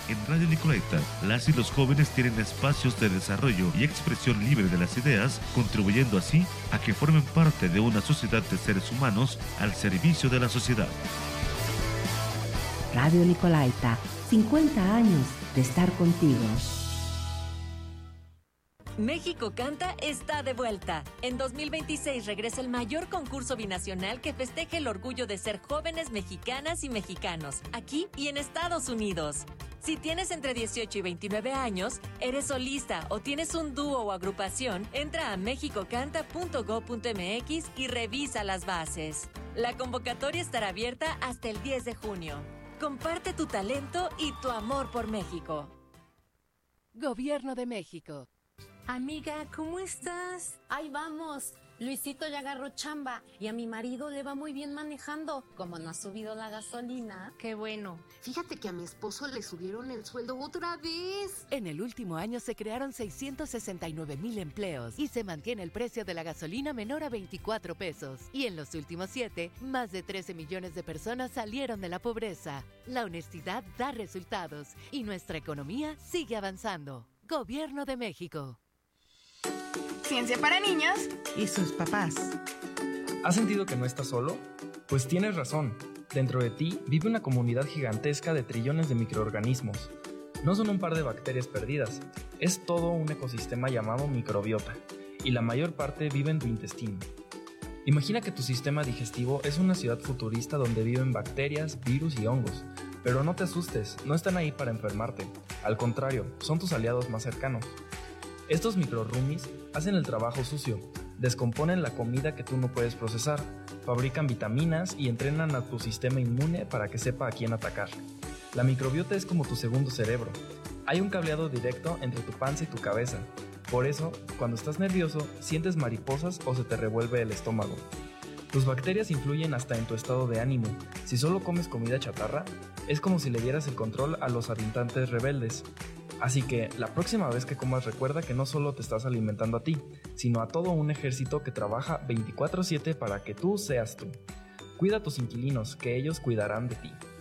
En Radio Nicolaita, las y los jóvenes tienen espacios de desarrollo y expresión libre de las ideas, contribuyendo así a que formen parte de una sociedad de seres humanos al servicio de la sociedad. Radio Nicolaita, 50 años de estar contigo. México Canta está de vuelta. En 2026 regresa el mayor concurso binacional que festeje el orgullo de ser jóvenes mexicanas y mexicanos, aquí y en Estados Unidos. Si tienes entre 18 y 29 años, eres solista o tienes un dúo o agrupación, entra a mexicocanta.go.mx y revisa las bases. La convocatoria estará abierta hasta el 10 de junio. Comparte tu talento y tu amor por México. Gobierno de México. Amiga, ¿cómo estás? Ahí vamos. Luisito ya agarró chamba y a mi marido le va muy bien manejando. Como no ha subido la gasolina. Qué bueno. Fíjate que a mi esposo le subieron el sueldo otra vez. En el último año se crearon 669,000 empleos y se mantiene el precio de la gasolina menor a 24 pesos. Y en los últimos 7, más de 13 millones de personas salieron de la pobreza. La honestidad da resultados y nuestra economía sigue avanzando. Gobierno de México. Ciencia para niños y sus papás. ¿Has sentido que no estás solo? Pues tienes razón. Dentro de ti vive una comunidad gigantesca de trillones de microorganismos. No son un par de bacterias perdidas, es todo un ecosistema llamado microbiota, y la mayor parte vive en tu intestino. Imagina que tu sistema digestivo es una ciudad futurista donde viven bacterias, virus y hongos. Pero no te asustes, no están ahí para enfermarte. Al contrario, son tus aliados más cercanos. Estos microroomies hacen el trabajo sucio, descomponen la comida que tú no puedes procesar, fabrican vitaminas y entrenan a tu sistema inmune para que sepa a quién atacar. La microbiota es como tu segundo cerebro. Hay un cableado directo entre tu panza y tu cabeza. Por eso, cuando estás nervioso, sientes mariposas o se te revuelve el estómago. Tus bacterias influyen hasta en tu estado de ánimo. Si solo comes comida chatarra, es como si le dieras el control a los habitantes rebeldes. Así que, la próxima vez que comas recuerda que no solo te estás alimentando a ti, sino a todo un ejército que trabaja 24/7 para que tú seas tú. Cuida a tus inquilinos, que ellos cuidarán de ti.